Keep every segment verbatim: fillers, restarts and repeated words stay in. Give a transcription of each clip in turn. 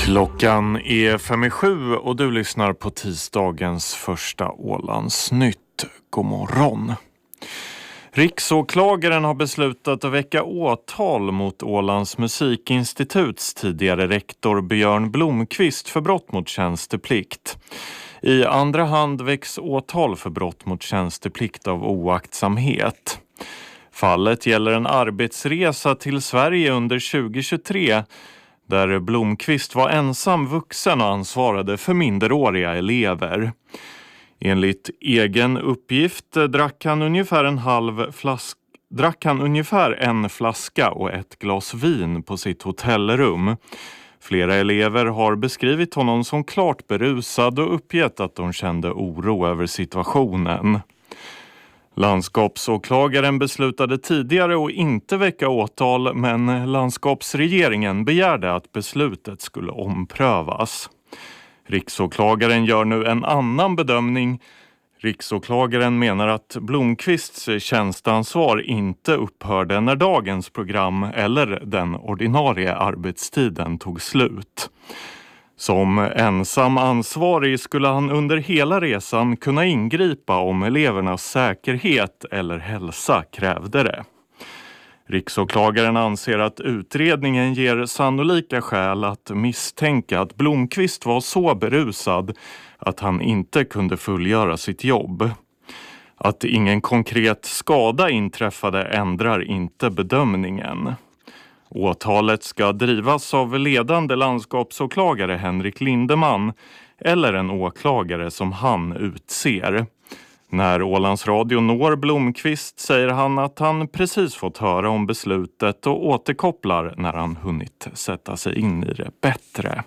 Klockan är fem i sju och du lyssnar på tisdagens första Ålandsnytt. God morgon. Riksåklagaren har beslutat att väcka åtal mot Ålands musikinstituts tidigare rektor Björn Blomqvist för brott mot tjänsteplikt. I andra hand väcks åtal för brott mot tjänsteplikt av oaktsamhet. Fallet gäller en arbetsresa till Sverige under tjugohundratjugotre där Blomqvist var ensam vuxen och ansvarade för minderåriga elever. Enligt egen uppgift drack han ungefär en halv flaska, drack han ungefär en flaska och ett glas vin på sitt hotellrum. Flera elever har beskrivit honom som klart berusad och uppgett att de kände oro över situationen. Landskapsåklagaren beslutade tidigare att inte väcka åtal, men landskapsregeringen begärde att beslutet skulle omprövas. Riksåklagaren gör nu en annan bedömning. Riksåklagaren menar att Blomqvists tjänstansvar inte upphörde när dagens program eller den ordinarie arbetstiden tog slut. Som ensam ansvarig skulle han under hela resan kunna ingripa om elevernas säkerhet eller hälsa krävde det. Riksåklagaren anser att utredningen ger sannolika skäl att misstänka att Blomqvist var så berusad att han inte kunde fullgöra sitt jobb. Att ingen konkret skada inträffade ändrar inte bedömningen. Åtalet ska drivas av ledande landskapsåklagare Henrik Lindeman eller en åklagare som han utser. När Ålands Radio når Blomqvist säger han att han precis fått höra om beslutet och återkopplar när han hunnit sätta sig in i det bättre.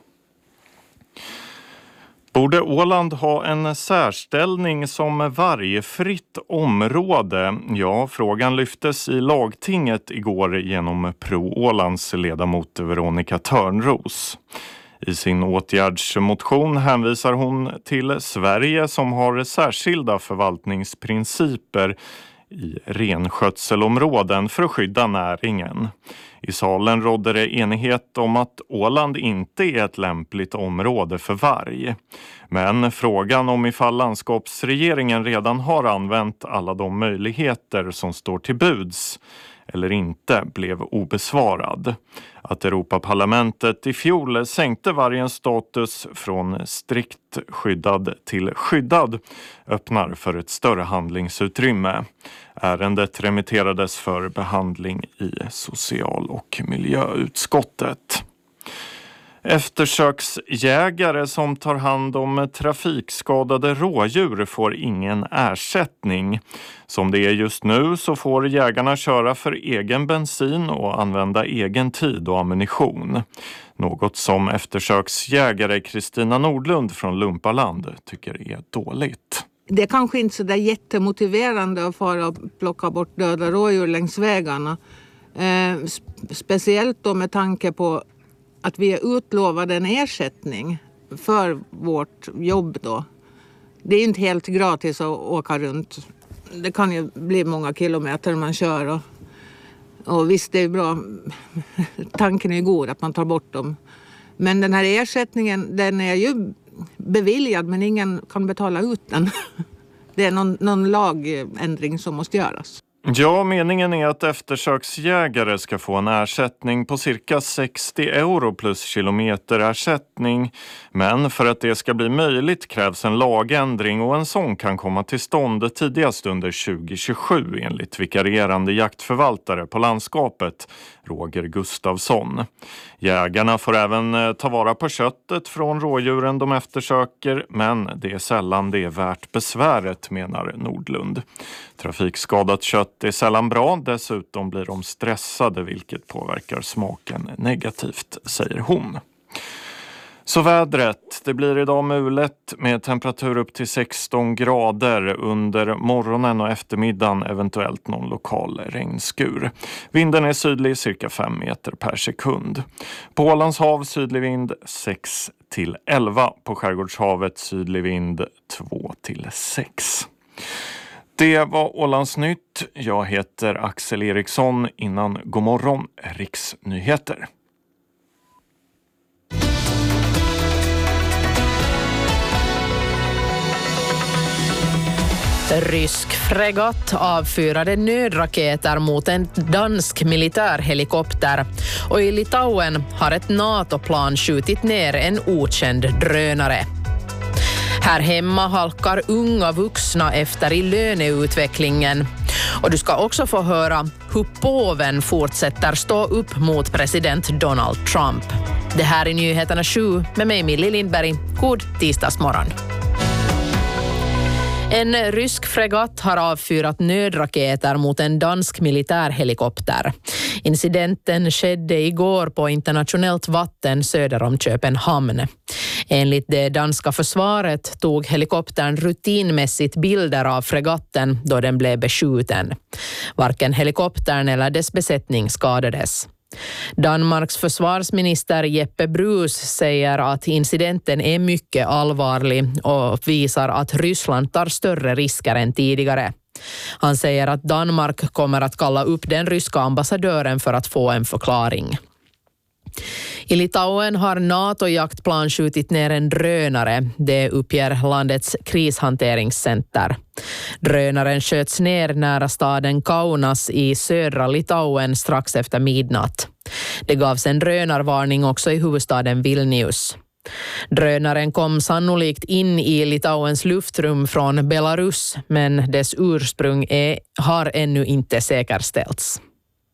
Borde Åland ha en särställning som vargfritt område? Ja, frågan lyftes i lagtinget igår genom Pro-Ålands ledamot Veronica Törnros. I sin åtgärdsmotion hänvisar hon till Sverige som har särskilda förvaltningsprinciper i renskötselområden för att skydda näringen. I salen rådde det enighet om att Åland inte är ett lämpligt område för varg. Men frågan om ifall landskapsregeringen redan har använt alla de möjligheter som står till buds eller inte blev obesvarad. Att Europaparlamentet i fjol sänkte vargens status från strikt skyddad till skyddad öppnar för ett större handlingsutrymme. Ärendet remitterades för behandling i social- och miljöutskottet. Eftersöksjägare som tar hand om trafikskadade rådjur får ingen ersättning. Som det är just nu så får jägarna köra för egen bensin och använda egen tid och ammunition. Något som eftersöksjägare Kristina Nordlund från Lumpaland tycker är dåligt. Det är kanske inte så där jättemotiverande att fara och plocka bort döda rådjur längs vägarna. Eh, speciellt då med tanke på att vi är utlovade en ersättning för vårt jobb då. Det är inte helt gratis att åka runt. Det kan ju bli många kilometer man kör. Och, och visst, det är bra. Tanken är ju god att man tar bort dem. Men den här ersättningen, den är ju beviljad men ingen kan betala ut den. Det är någon, någon lagändring som måste göras. Ja, meningen är att eftersöksjägare ska få en ersättning på cirka sextio euro plus kilometerersättning. Men för att det ska bli möjligt krävs en lagändring och en sån kan komma till stånd tidigast under tjugohundratjugosju enligt vikarierande jaktförvaltare på landskapet, Roger Gustafsson. Jägarna får även ta vara på köttet från rådjuren de eftersöker, men det är sällan det är värt besväret, menar Nordlund. Trafikskadat kött är sällan bra, dessutom blir de stressade vilket påverkar smaken negativt, säger hon. Så vädret, det blir idag mulet med temperatur upp till sexton grader, under morgonen och eftermiddagen eventuellt någon lokal regnskur. Vinden är sydlig cirka fem meter per sekund. På Ålands hav sydlig vind sex till elva, på Skärgårdshavet sydlig vind två till sex. Det var Ålandsnytt. Jag heter Axel Eriksson. Innan god morgon, Riksnyheter. Rysk fregatt avfyrade nödraketer mot en dansk militärhelikopter och i Litauen har ett NATO-plan skjutit ner en okänd drönare. Här hemma halkar unga vuxna efter i löneutvecklingen. Och du ska också få höra hur påven fortsätter stå upp mot president Donald Trump. Det här är Nyheterna sju med mig Millie Lindberg. God tisdagsmorgon. En rysk fregatt har avfyrat nödraketer mot en dansk militärhelikopter. Incidenten skedde igår på internationellt vatten söder om Köpenhamn. Enligt det danska försvaret tog helikoptern rutinmässigt bilder av fregatten då den blev beskjuten. Varken helikoptern eller dess besättning skadades. Danmarks försvarsminister Jeppe Bruus säger att incidenten är mycket allvarlig och visar att Ryssland tar större risker än tidigare. Han säger att Danmark kommer att kalla upp den ryska ambassadören för att få en förklaring. I Litauen har NATO-jaktplan skjutit ner en drönare. Det uppger landets krishanteringscenter. Drönaren sköts ner nära staden Kaunas i södra Litauen strax efter midnatt. Det gavs en drönarvarning också i huvudstaden Vilnius. Drönaren kom sannolikt in i Litauens luftrum från Belarus, men dess ursprung är, har ännu inte säkerställts.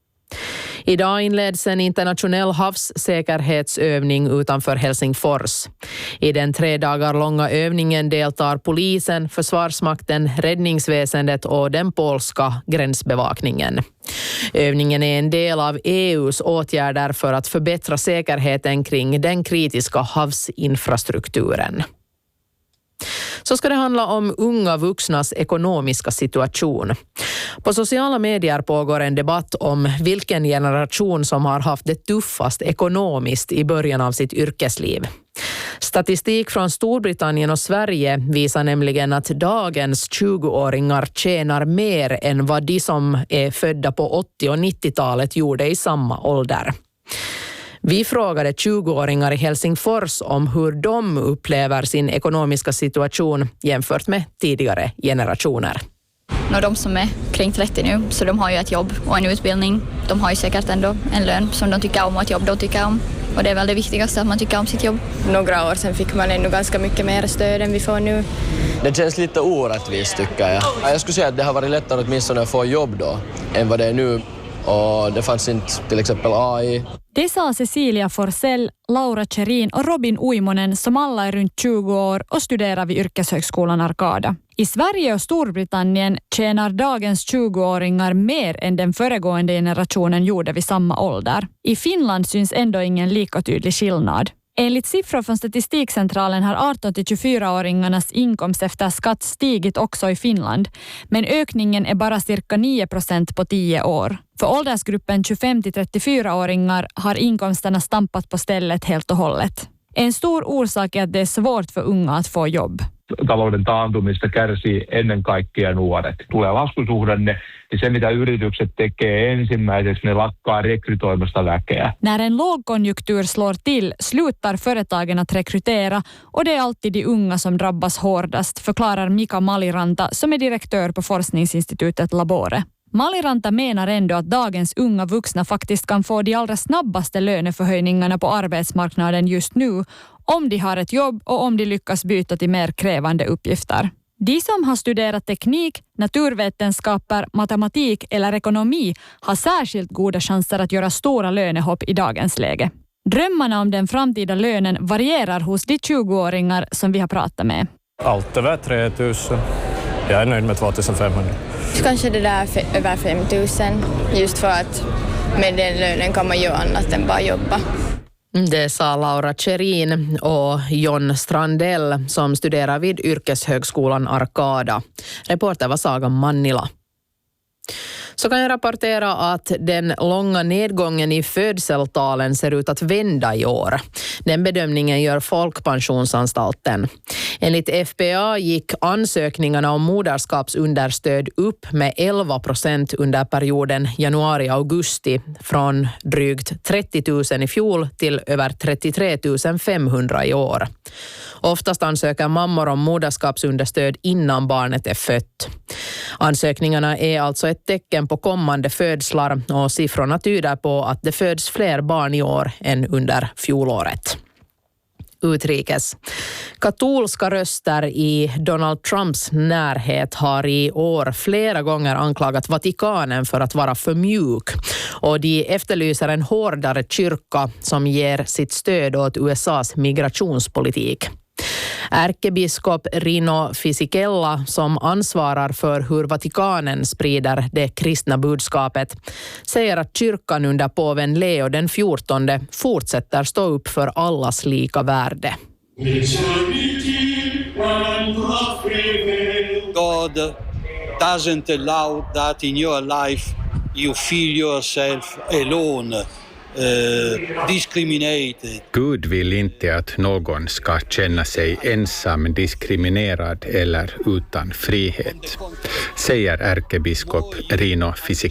Idag inleds en internationell havssäkerhetsövning utanför Helsingfors. I den tre dagar långa övningen deltar polisen, försvarsmakten, räddningsväsendet och den polska gränsbevakningen. Övningen är en del av E U:s åtgärder för att förbättra säkerheten kring den kritiska havsinfrastrukturen. Så ska det handla om unga vuxnas ekonomiska situation. På sociala medier pågår en debatt om vilken generation som har haft det tuffast ekonomiskt i början av sitt yrkesliv. Statistik från Storbritannien och Sverige visar nämligen att dagens tjugoåringar tjänar mer än vad de som är födda på åttio- och nittiotalet gjorde i samma ålder. Vi frågade tjugoåringar i Helsingfors om hur de upplever sin ekonomiska situation jämfört med tidigare generationer. Och de som är kring trettio nu, så de har ju ett jobb och en utbildning. De har ju säkert ändå en lön som de tycker om och ett jobb de tycker om. Och det är väl det viktigaste, att man tycker om sitt jobb. Några år sedan fick man ännu ganska mycket mer stöd än vi får nu. Det känns lite orättvist tycker jag. Jag skulle säga att det har varit lättare åtminstone att få jobb då än vad det är nu. Och det fanns inte till exempel A I. Det sa Cecilia Forsell, Laura Cherin och Robin Uimonen som alla är runt tjugo år och studerar vid yrkeshögskolan Arkada. I Sverige och Storbritannien tjänar dagens tjugoåringar mer än den föregående generationen gjorde vid samma ålder. I Finland syns ändå ingen lika tydlig skillnad. Enligt siffror från Statistikcentralen har arton till tjugofyraåringarnas inkomst efter skatt stigit också i Finland, men ökningen är bara cirka nio procent på tio år. För åldersgruppen tjugofem till trettiofyraåringar har inkomsterna stampat på stället helt och hållet. En stor orsak är att det är svårt för unga att få jobb. Talouden taantumista kärsii ennen kaikkea nuoret. Tulee laskusuhdanne, niin se mitä yritykset tekee ensimmäiseksi, ne lakkaa rekrytoimasta väkeä. När en lågkonjunktur slår till slutar företagen att rekrytera och det är alltid de unga som drabbas hårdast, förklarar Mika Maliranta som är direktör på forskningsinstitutet Labore. Maliranta menar ändå att dagens unga vuxna faktiskt kan få de allra snabbaste löneförhöjningarna på arbetsmarknaden just nu om de har ett jobb och om de lyckas byta till mer krävande uppgifter. De som har studerat teknik, naturvetenskaper, matematik eller ekonomi har särskilt goda chanser att göra stora lönehopp i dagens läge. Drömmarna om den framtida lönen varierar hos de tjugoåringar som vi har pratat med. Allt över tre tusen. Jag är nöjd med tvåtusenfemhundra. Kanske det där f- över fem tusen, just för att med den lönen kan man göra annat än bara jobba. Det sa Laura Cherin och John Strandell som studerar vid yrkeshögskolan Arkada. Reporter var Saga Mannila. Så kan jag rapportera att den långa nedgången i födseltalen ser ut att vända i år. Den bedömningen gör Folkpensionsanstalten. Enligt F B A gick ansökningarna om moderskapsunderstöd upp med elva procent under perioden januari-augusti från drygt trettio tusen i fjol till över trettiotre tusen femhundra i år. Oftast ansöker mammor om moderskapsunderstöd innan barnet är fött. Ansökningarna är alltså ett tecken på kommande födslar och siffrorna tyder på att det föds fler barn i år än under fjolåret. Utrikes. Katolska röster i Donald Trumps närhet har i år flera gånger anklagat Vatikanen för att vara för mjuk och de efterlyser en hårdare kyrka som ger sitt stöd åt U S A:s migrationspolitik. Ärkebiskop Rino Fisichella, som ansvarar för hur Vatikanen sprider det kristna budskapet, säger att kyrkan under påven Leo den fjortonde fortsätter stå upp för allas lika värde. God doesn't allow that in your life you feel yourself alone. Uh, discriminated. Gud vill inte att någon ska känna sig ensam, diskriminerad eller utan frihet, säger ärkebiskop Rino Fisichella.